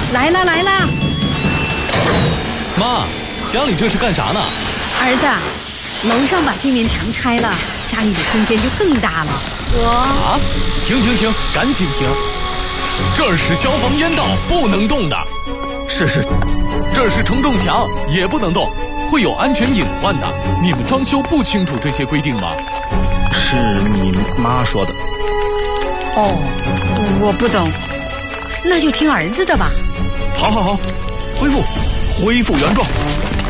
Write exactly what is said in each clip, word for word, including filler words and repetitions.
来了来了。 妈，家里这是干啥呢？ 儿子，楼上把这面墙拆了，家里的空间就更大了。我啊，停停停，赶紧停！这儿是消防烟道，不能动的。 是是， 这儿是承重墙，也不能动，会有安全隐患的。你们装修不清楚这些规定吗？ 是你妈说的。 哦，我不懂，那就听儿子的吧。 好好好，恢复，恢复原状。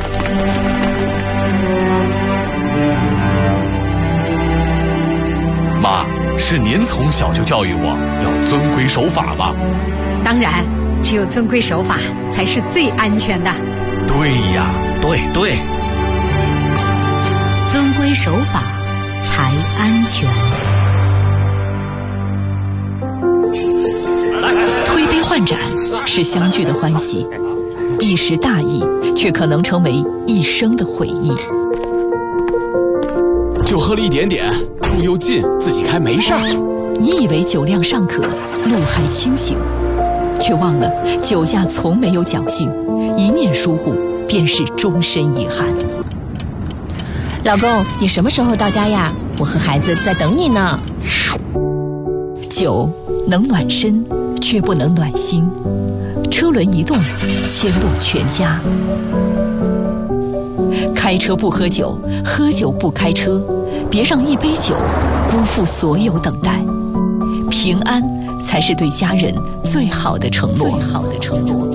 妈，是您从小就教育我要遵规守法吧？ 当然，只有遵规守法才是最安全的。 对呀， 对对， 遵规守法才安全。推杯换盏是相聚的欢喜，一时大意却可能成为一生的回忆。 就喝了一点点，路又近，自己开没事儿。 你以为酒量尚可，路还清醒，却忘了酒驾从没有侥幸，一念疏忽便是终身遗憾。 老公，你什么时候到家呀？我和孩子在等你呢。 酒能暖身，却不能暖心。车轮一动，牵动全家。开车不喝酒，喝酒不开车，别让一杯酒辜负所有等待。平安才是对家人最好的承诺。最好的承诺。